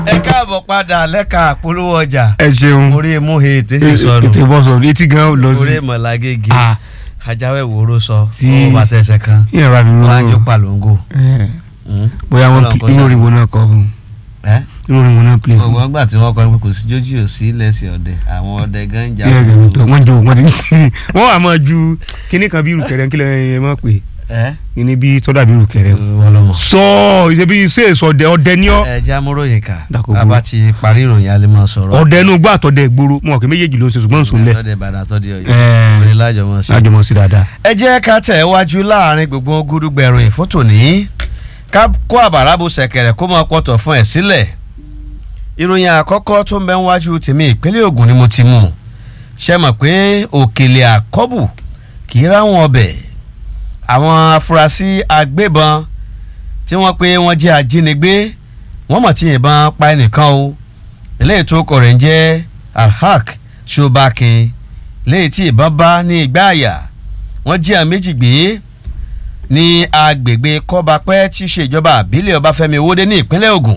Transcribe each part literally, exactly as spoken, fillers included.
ẹ káàbọ̀ padà lẹ́ka àpolówó ọjà. ẹ ṣeun orí mú he tètè sọnù ètè bọ́ sọ̀rọ̀ etí gan lọ sí. orí mọ̀lágége Ah. ajáwé wòró sọ Tí- fún bàtà ẹsẹ̀ kan yíyan bá fi láńjọ rọrùn palongo. bóyá wọn inú orin wo náà kọ fún ẹ inú orin wo náà play fún. ọgbọ́n gbà tí wọ́n kọ́ kò sí jójì ò sí lẹ́sìn ọ̀dẹ àwọn ọdẹ gan jà yíyan rẹ̀ tó wọ́n jọ wọ́n ti wọ́n wà máa ju kíní kan bí irukẹ̀rẹ̀ kílẹ̀ ẹ máa pè ẹ kíní bí tọ́dà bí irukẹ̀rẹ̀. wọ́n lọ́mọ. sọ ìṣe bí ṣe èso ọdẹ ọdẹ ní ọ ẹ já múròyìn ká Dàkọ̀ bàbá burú. ti parí ìròyìn alẹ́ máa sọ̀rọ̀. ọdẹ inú gbọ́ àtọ̀dẹ ìgboro mọ̀ kí méjèèjì ló ṣe ṣùgbọ́n sùn lẹ̀ àtọ́dẹ ìbàdàn àtọ́dẹ ọ̀yọ́ Ẹ. orí lájọmọ́ sí. lájọmọ́ sí dáadáa. ẹ jẹ́ ká tẹ̀ wájú láàrin gbogbo gúdúgbẹ̀rù ìfótò ní ká kó àbàrà bo ṣẹ̀kẹ̀rẹ̀ kó máa pọ̀tọ̀ fún ẹ̀ sílẹ̀. ìròyìn àkọ́kọ́ tó ń bẹ níwájú tèmi ìpínlẹ̀ Ògùn ni mo ti mú ṣe mọ̀ pé òkèlè àkọ́bù kì í ráwọn ọbẹ̀ àwọn afurasí agbébọn tí wọ́n pé wọ́n jẹ́ ajínigbé wọ́n mọ̀ tí yìnbọn pa ẹnìkan o eléyìí tó kọ̀ rẹ̀ ń jẹ́ Alhaq Shobakin léyìí tí ìbọn bá ní igbá àyà wọ́n jí àwọn méjì gbé ní agbègbè Kọ́bapẹ́ tí í ṣe ìjọba àbílẹ̀ Ọbáfẹ́mi Owódé ní ìpínlẹ̀ Ògùn.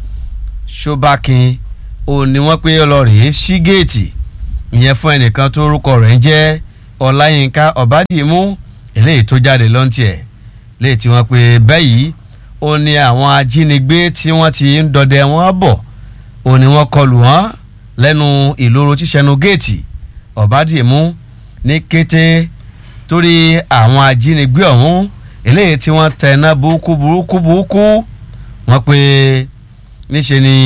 Shobakin ò ní wọ́n pé ọlọ́rìí sí géètì ìyẹn fún ẹnìkan tó orúkọ rẹ̀ ń jẹ́ Ọláyínká Ọ̀bádìmú eléyìí tó jáde lọ́ntì ẹ̀ léyìí tí wọ́n pé báyìí ó ní àwọn ajínigbé tí wọ́n ti ń dọdẹ wọn bọ̀ ó ní wọ́n kọlù wọ́n lẹ́nu ìloro tíṣẹnu géètì Ọ̀bádìmú ní kété torí àwọn ajínigbé ọ̀hún eléyìí tí wọ́n tẹná burúkú burúkú burúkú wọ́n pé níṣe ni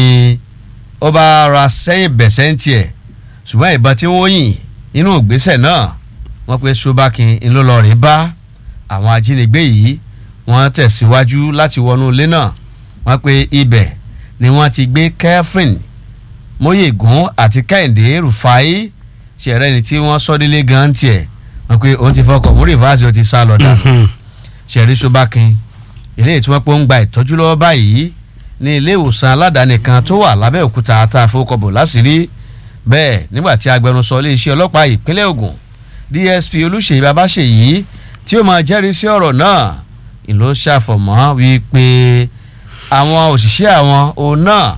ó bá ra sẹ́yìn bẹ̀sẹ̀ ń tiẹ̀ ṣùgbọ́n ìbọn tí wọ́n yìn inú ìgbésẹ̀ náà wọ́n pé Shobakin ńlọrọrin bá àwọn ajínigbé yìí wọ́n tẹ̀síwájú láti wọnú ilé náà wọ́n pé ibẹ̀ ni wọ́n ti gbé Catherine Móyègún àti Kẹ́hìndé Rufai ṣẹ̀rẹ́ ni tí wọ́n sọ́dílé gan tiẹ̀ wọ́n pé òun ti fọkọ̀ mú rìfáàsì ó ti sá lọ dànù ṣẹ̀rí Shobakin eléyìí tí wọ́n pé ń gba ìtọ́jú lọ́wọ́ báyìí ní ilé ìwòsàn aládàáni kan tó wà lábẹ́òkúta àtàfowókọ̀bọ̀ láṣìírí bẹ́ẹ̀ nígbà tí agbẹnusọ iléeṣẹ́ ọlọ́pàá ìpínlẹ̀ Ògùn D S P Olúṣèyí Babáṣèyí tí ó máa jẹ́rìí sí ọ̀rọ̀ náà ìlú ṣàfọ̀mọ́ wípé àwọn òṣìṣẹ́ àwọn òun náà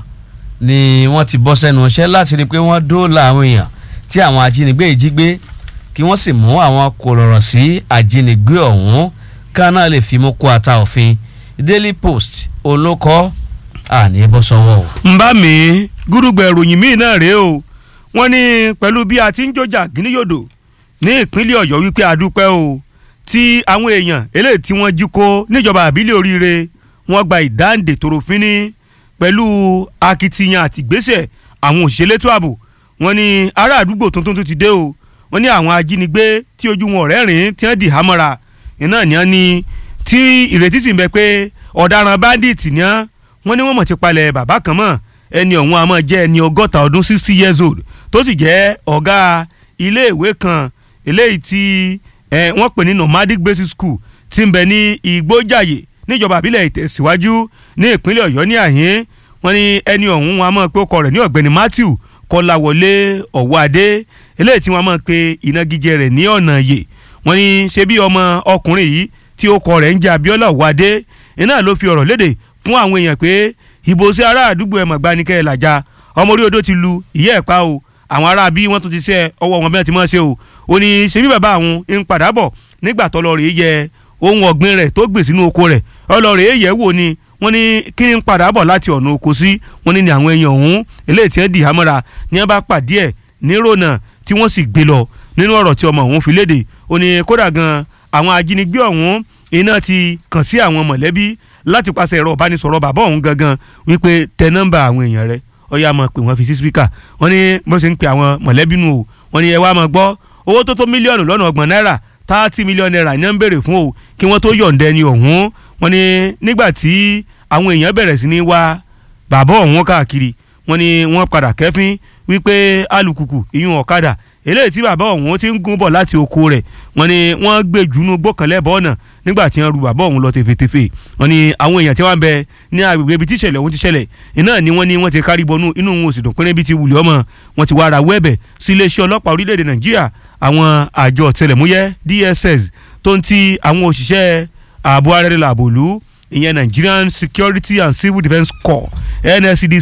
ni wọ́n ti bọ́ sẹ́nu iṣẹ́ láti rí i pé wọ́n dóòlà àwọn èèyàn tí àwọn ajínigbé yìí jí gbé kí wọ́n sì mú àwọn kòrọ̀rọ̀ sí ajínigbé ọ̀hún ká náà lè fi mú kó ata òfin Daily Post olókọ́ àní bọ́ sọ́wọ́ o. ń bá mi gúdúgbẹ̀ ìròyìn míì náà rèé o wọ́n ní pẹ̀lú bí a ti ń jọjà gíníyòdò ní ìpínlẹ̀ Ọ̀yọ́ wípé a dúpẹ́ o tí àwọn èèyàn eléyìí tí wọ́n jí kó níjọba àbílẹ̀ oríire wọ́n gba ìdáǹdè tòròfínní pẹ̀lú akitiyan àti ìgbésẹ̀ àwọn òṣìṣẹ́ elétò ààbò wọ́n ní ará àdúgbò tuntun tó ti dé o wọ́n ní àwọn ajínigbé tí ojú wọn ọ̀rẹ́ rìn tí wọ́n dì hámọ́ra iná ni wọ́n ní tí ìrètí sì ń bẹ pé ọ̀daràn báńdíìtì ni wọ́n wọ́n ní wọ́n mọ̀ ti palẹ̀ bàbá kan mọ́ ẹni ọ̀hún àmọ́ jẹ́ ẹni ọgọ́ta ọdún sixty years old tó sì jẹ́ ọ̀gá iléèwé kan eléyìí tí wọ́n pè ní nomadic basic school tí ń bẹ ní Ìgbójàyè níjọba àbílẹ̀ Ìtẹ̀síwájú ní ìpínlẹ̀ Ọ̀yọ́ ní àhín wọ́n ní ẹni ọ̀hún wọn àmọ́ pé ó kọ rẹ̀ ní ọ̀gbẹ́ni Matthew Kọ́láwọlé Ọ̀wọ́adé eléyìí tí wọ́n àmọ́ pé ìnagijẹ rẹ̀ ní ọ̀nà yè wọ́n ní ṣe bí ọmọ ọkùnrin yìí tí ó kọ rẹ̀ ń jẹ́ Abíọ́lá Ọ̀wọ́adé iná ló fi ọ̀rọ̀ léde fún àwọn èèyàn pé ìbò sí ará àdúgbò ẹ̀mọ̀ gbanikẹ́ ẹ̀ làjà ọmọ orí odò ti lu ìyá ẹ̀ pa o àwọn ará bí wọ́n tún ti ṣe ọwọ́ wọn bí wọ́n ti mọ̀ ṣe o ó ní ṣe bí bàbá àwọn ń padà bọ̀ nígbà tó lọ rèé yẹ ohun ọ̀gbìn rẹ̀ tó gbè sínú oko rẹ̀ ọlọ́rèé yẹ̀ wò ni wọ́n ní kí ń padà bọ̀ láti ọ̀nà oko sí wọ́n ní ní àwọn èèyàn ọ̀hún eléyìí tí wọ́n di hámọ́ra ní wọ́n bá pàdé ẹ̀ nírònà tí wọ́n sì gbé lọ nínú ọ̀rọ̀ tí ọmọ ọ̀hún fi léde ó ní kódà gan àwọn ajínigbé ọ̀hún iná ti kàn sí àwọn mọ̀lẹ́bí láti pàṣẹ ẹ̀rọ ìbánisọ̀rọ̀ bàbá ọ̀hún gangan wípé tẹ nọ́mbà àwọn èèyàn rẹ̀ ọ̀yà máa pè wọ́n fi sí spíkà wọ́n ní bó ṣe ń pe àwọn mọ̀lẹ́bí nù o wọ́n ní ẹ wá máa gbọ́ owó tó tó mílíọ̀nù lọ́nà ọgbọ̀n náírà thirty mílíọ̀nù náírà ní ń béèrè fún o kí wọ́n tó yọ̀ǹda ẹni ọ̀hún wọ́n ní nígbà tí àwọn èèyàn bẹ̀rẹ̀ sí ní wá bàbá ọ̀hún káàkiri wọ́n ní wọ́n padà kẹ́fín wípé alùkùkù ìyún ọ̀kadà eléyìí tí bàbá ọ̀hún ti ń gún bọ̀ láti oko rẹ̀ wọ́n ní wọ́n gbé jùnú gbọ́kànlẹ́bọ̀ ọ̀nà nígbà tí wọ́n ru bàbá ọ̀hún lọ tẹ̀fẹ̀tẹ̀fẹ̀ wọ́n ní àwọn èèyàn tí wọ́n bẹ ní agbègbè ibi tí ìṣẹ̀lẹ̀ ọ̀hún ti ṣẹlẹ̀ iná ni wọ́n ní wọ́n ti kárí bọnú inú wọn ò sì dùn pínlẹ̀ bí ti wùlẹ̀ ọmọ wọn ti wá ara wẹ́ẹ̀bẹ̀ sí iléeṣẹ́ ọlọ́pàá orílẹ̀-èdè Nàìjíríà àwọn àjọ ọ̀tẹlẹ̀múyẹ́ D S S tó ń ti àwọn òṣìṣẹ́ ààbò arẹ́rẹ́ làbòlú ìyẹn Nigerian Security and Civil Defence Corps N S C D C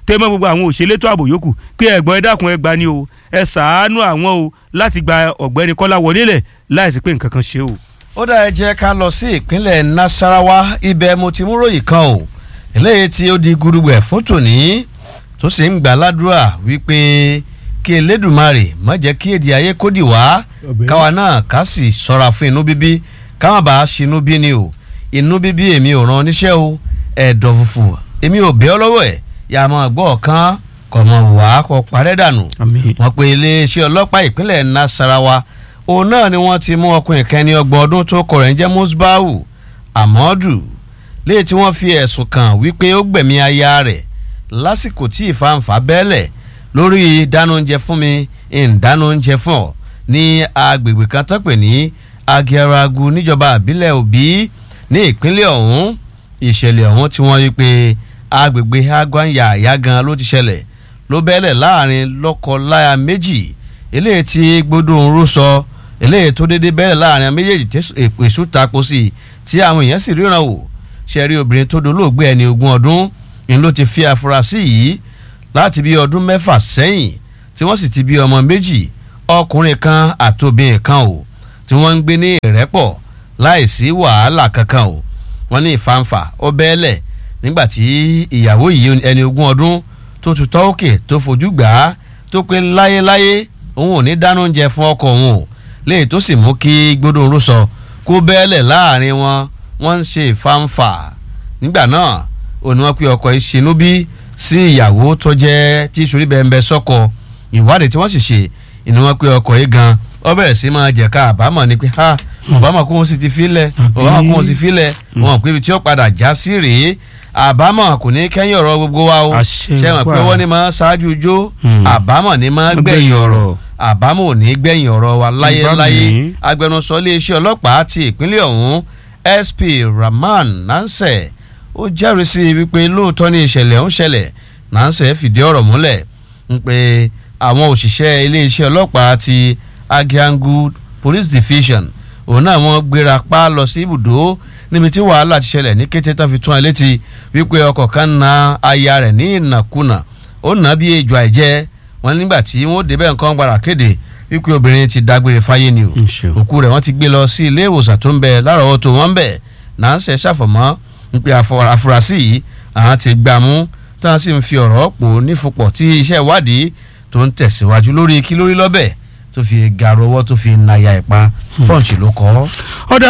tẹ́mọ́ gbogbo àwọn òṣèlétò ààbò yòókù pé ẹ̀gbọ́n ẹ dákun ẹ gbà ní o ẹ ṣàánú àwọn o láti gba ọ̀gbẹ́ni Kọ́lá wọlé lẹ̀ láìsí pé nǹkan kan ṣe o. ó dá ẹ jẹ́ ká lọ sí ìpínlẹ̀ Nasarawa ibẹ̀ mo ti mú ròyìn kan o eléyìí tí ó di gudugbẹ̀ fún tòní tó sì ń gbà ládùúrà wípé kí Elédùmarè má jẹ́ kí èdè ayé kó dì wá káwa náà ká sì ṣọ́ra fún inú bíbí káwọn bá a ṣinú bí ni o inú bíbí èmi ò ràn níṣẹ́ o ẹ̀dọ̀ fùfù èmi ò bẹ́ ọ lọ́wọ́ ẹ̀ yà á máa gbọ́ ọ̀kan kọ̀ mọ̀ wá kọ̀ parẹ́ dànù. wọ́n pe iléeṣẹ́ ọlọ́pàá ìpínlẹ̀ Nasarawa òun náà ni wọ́n ti mú ọkùnrin kan ní ọgbọ̀n ọdún tó kọ rẹ̀ ń jẹ́ Musbau Amadu léyìí tí wọ́n fi ẹ̀sùn kàn wípé ó gbẹ̀mí aya rẹ̀ lásìkò tí ìfàǹfà bẹ́ẹ̀lẹ̀ lórí ìdánúnjẹ fún mi ìdánúnjẹ fún ọ ní agbègbè kan tó pè ní Agẹragu níjọba àbílẹ̀ Òbí ní ìpínlẹ̀ ọ̀hún ìṣẹ̀lẹ̀ ọ̀hún tí wọ́n rí pé agbègbè Agwanya àyà gan ló ti ṣẹlẹ̀ ló bẹ́ẹ̀lẹ̀ láàrin lọ́kọ-láya méjì eléyìí tí gbódò ń rú sọ eléyìí tó dédé bẹ́ẹ̀lẹ̀ láàrin méjèèjì èso tako sí tí àwọn èèyàn sì ríran wò ṣẹ́rí obìnrin tó dolóògbé ẹni ogún ọdún ni ló ti fi afurasí yìí láti bí ọdún mẹ́fà sẹ́yìn tí wọ́n sì ti bí ọmọ méjì ọkùnrin kan àtòbìnrin kan o tí wọ́n ń gbé ní ìrẹ́pọ̀ láìsí wàhálà kankan o wọ́n ní ìfàǹfà ó bẹ́ẹ̀lẹ̀ nígbà tí ìyàwó yìí ẹni ogún ọdún tó tutọ́ òkè tó fojú gbà á tó pé láyéláyé òun ò ní dáná oúnjẹ fún ọkọ òun o léyìí tó sì mú kí gbódòǹró sọ kó bẹ́ẹ̀lẹ̀ láàrin wọn wọ́n ń ṣe ìfàǹfà nígbà náà òní wọ́n pe ọkọ ìṣinú bí sí ìyàwó tó jẹ́ tí sórí bẹ́ẹ̀ sọ́kọ ìwádìí tí wọ́n sì ṣe ìní wọ́n pe ọkọ yìí gan ó bẹ̀rẹ̀ sí máa jẹ̀ka àbámọ̀ ni pé ha ọ̀bámọ̀ kó wọn sì ti filẹ̀ ọ̀bámọ̀ kó wọn sì filẹ̀ wọn pé ibi tí ó padà já sí rèé àbámọ̀ kò ní kẹ́yìn ọ̀rọ̀ gbogbo wa o ṣe mọ̀ pé wọ́n ní máa ṣáájú ijó àbámọ̀ ní máa gbẹ̀yìn ọ̀rọ̀ àbámọ̀ ò ní gbẹ̀yìn ọ̀rọ̀ wa láyéláyé agbẹnusọ iléeṣẹ́ ọlọ́pàá ti ìpínlẹ̀ ọ̀hún S P Rahman Nanseh ó jẹ́rìí sí wípé lóòótọ́ ní ìṣẹ̀lẹ̀ ọ̀hún ṣẹlẹ̀ Nanseh fìdí ọ̀rọ̀ múlẹ̀ ń pé àwọn òṣìṣẹ́ iléeṣẹ́ ọlọ́pàá ti Agyangu Police Division òun náà wọ́n gbéra pa lọ sí ibùdó níbi tí wàhálà ti ṣẹlẹ̀ ní kété tán fi tún ẹ létí wípé ọkọ̀ kan na aya rẹ̀ ní ìnàkúnà ó nà bí ejò àìjẹ́ wọn nígbà tí wọ́n débẹ̀ nǹkan gbára kéde wípé obìnrin ti dágbére fáyé ni o òkú rẹ̀ wọ́n ti gbé lọ sí ilé ìwòsàn tó ń bẹ lárọ̀ọ́wọ́tó wọn bẹ̀ Nanseh ṣàfọ̀mọ́ wípé afurasí yìí àwọn ti gbà mú tí wọ́n sì ń fi ọ̀rọ̀ pò nífupọ̀ tí iṣẹ́ ìwádìí tó ń tẹ̀síwájú lórí kí lórí lọ́bẹ̀ tó fi gàrú ọwọ́ tó fi nàyà ìpa pọ́ǹchì ló kọ́. ọ̀dà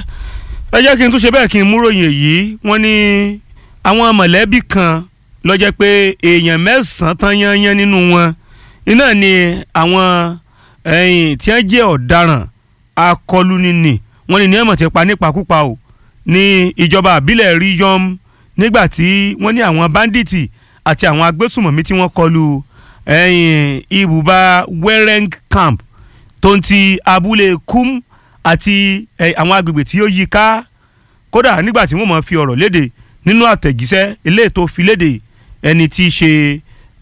ẹ jẹ́ kí n tún ṣe bẹ́ẹ̀ kí n mú ròyìn èyí wọ́n ní àwọn mọ̀lẹ́bí kan ló jẹ́ pé èèyàn mẹ́sàn-án tán yányán nínú wọn iná ni àwọn ẹ̀yìn tí wọ́n jẹ́ ọ̀daràn akọlùnìní wọ́n ní ní ẹ̀mọ̀ ti pa nípakúpa o ní ìjọba àbílẹ̀ Ríyọ́m nígbà tí wọ́n ní àwọn báńdíìtì àti àwọn agbésùmọ̀mí tí wọ́n kọlù ẹ̀yìn ibùba Wereng camp tó ń ti abúlé Kum àti àwọn agbègbè tí ó yí ká kódà nígbà tí wọ́n máa fi ọ̀rọ̀ léde nínú àtẹ̀jíṣẹ́ eléyìí tó fi léde ẹni tí í ṣe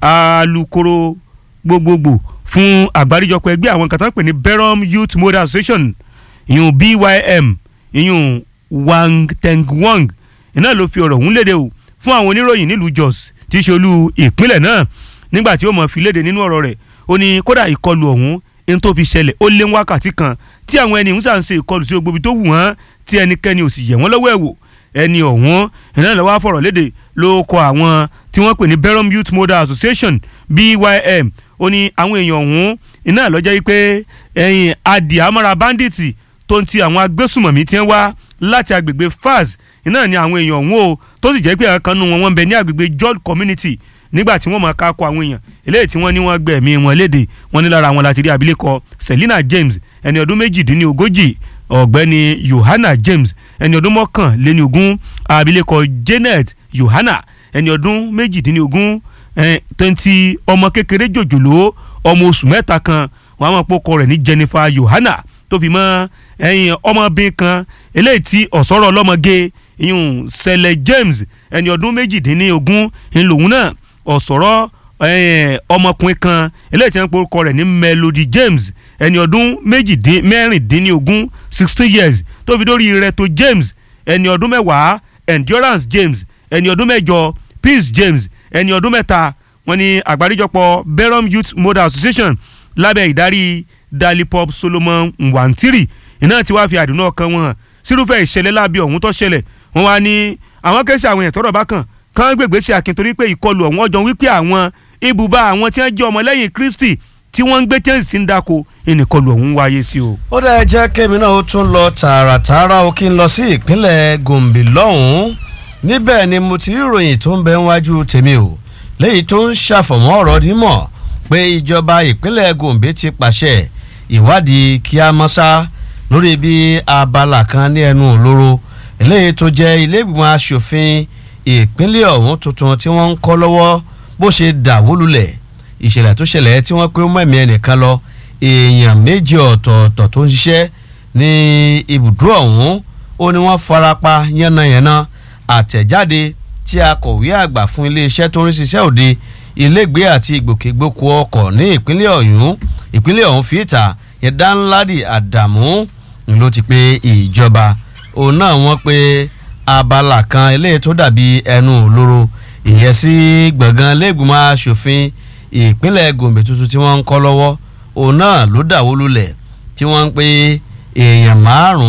alukoro gbogbogbò fún àgbáríjọpọ̀ ẹgbẹ́ àwọn kan tó ń pè ní Berom Youth Model Association ìyún B Y M ìyún Wang Teng Wang iná ló fi ọ̀rọ̀ ọ̀hún léde o fún àwọn oníròyìn nílùú Jos tí í ṣe olú ìpínlẹ̀ náà nígbà tí ó máa fi léde nínú ọ̀rọ̀ rẹ̀ ó ní kódà ìkọlù ọ̀hún ẹni tó fi ṣẹlẹ̀ ó lé wákàtí kan tí àwọn ẹni ń sàn ṣe ìkọlù sí gbogbo tó wù wọ́n tí ẹnikẹ́ni ò sì yẹ̀ wọ́n lọ́wọ́ ẹ̀ wò ẹni ọ̀hún ìnáwó lọ́wọ́ àfọ̀rọ̀ léde ló kọ àwọn tí wọ́n pè ní Berom Youth Model Association B Y M ó ní àwọn èèyàn ọ̀hún iná lọ́jọ́ yìí pé ẹ̀yìn adìyàmọ́ra bandits tó ń ti àwọn agbésùmọ̀mí tí wọ́n wá láti agbègbè Fars iná ni àwọn èèyàn ọ̀hún o tó sì jẹ́ pé àwọn kan nù wọn wọ́n ń bẹ ní agbègbè Jord community nígbà tí wọ́n máa ká kó àwọn èèyàn eléyìí tí wọ́n ní wọ́n gbẹ̀mí wọn léde wọ́n ní lára wọn láti rí abilékọ Selina James ẹni ọdún méjìdínlógójì ọ̀gbẹ́ni Yohana James ẹni ọdún mọ́kànléníogún abilékọ Janet Yohana ẹni ọdún méjìdínlógún twenty ọmọ kékeré jòjòló ọmọ oṣù mẹ́ta kan wọ́n á máa pọ́kọ rẹ̀ ní Jennifer Yohana tó fi mọ́ ẹ̀yìn ọmọbìnrin kan eléyìí tí ọ̀sọ́rọ̀ ọlọ́mọge ìyún Sẹlẹ̀ James ẹni ọdún méjìdínlógún ńlòun náà ọ̀sọ̀rọ̀ ọmọkùnrin kan eléyìí tí wọ́n pe orúkọ rẹ̀ ní Melody James ẹni ọdún mẹ́rìndínlógún sixteen years tó fi dórí Reto James ẹni ọdún mẹ́wàá Endurance James ẹni ọdún mẹ́jọ Peace James ẹni ọdún mẹ́ta wọ́n ní àgbáríjọpọ̀ Berom Youth Model Association lábẹ́ ìdarí Dalipop Solomon Nwantiri iná tí wàá fi àdùnnú ọkàn wọn hàn sírúfẹ́ ìṣẹ̀lẹ̀ láabi ọ̀hún tó ṣẹlẹ̀ wọ́n wá ní àwọn kẹ́sì àwọn èèyàn tọ́rọ̀ bá kàn kán gbègbèsè akin torí pé ìkọlù ọ̀hún ọjọ́ wípé àwọn ibùba àwọn tí wọ́n jẹ́ ọmọlẹ́yìn Kristi tí wọ́n ń gbé tẹ́ǹsì ń dáko ìnìkọlù ọ̀hún wáyé sí o. ó dá jẹ́ kémi náà ó tún lọ tààràtààrà ó kí n lọ sí ìpínlẹ̀ Gombe lọ́hùn-ún níbẹ̀ ni mo ti rí ìròyìn tó ń bẹ níwájú tèmi o léyìí tó ń ṣàfọ̀mọ́ ọ̀rọ̀ dímọ̀ pé ìjọba ìpínlẹ̀ Gombe ti pàṣẹ ìwádìí kíámọ́sá lórí bí abala kan ní ẹnu òlóró eléyìí tó jẹ́ ilé ìgbìmọ̀ asòfin ìpínlẹ̀ ọ̀hún tuntun tí wọ́n ń kọ́ lọ́wọ́ bó ṣe dàwó lulẹ̀ ìṣẹ̀lẹ̀ tó ṣẹlẹ̀ tí wọ́n pé ó mẹ́mí ẹnìkan lọ èèyàn méjì ọ̀tọ̀ọ̀tọ̀ tó ń ṣiṣẹ́ ní ibùdó ọ̀hún ó ní wọ́n farapa yánnayànna àtẹ̀jáde tí akọ̀wé àgbà fún iléeṣẹ́ tó ń rí ṣiṣẹ́ òde ilégbèé àti ìgbòkègbodò ọkọ̀ ní ìpínlẹ̀ ọ̀hún ìpínlẹ̀ ọ̀hún fi ìta yẹn Danladi Adamu ló ti pé ìjọba òun náà wọ́n pé abala kan eléyìí tó dàbí ẹnu òlóró ìyẹn sí gbọ̀ngàn lẹ́gbìmọ̀ aṣòfin ìpínlẹ̀ Gombe tuntun tí wọ́n ń kọ́ lọ́wọ́ òun náà ló dàwó lulẹ̀ tí wọ́n ń pé èèyàn márùn-ún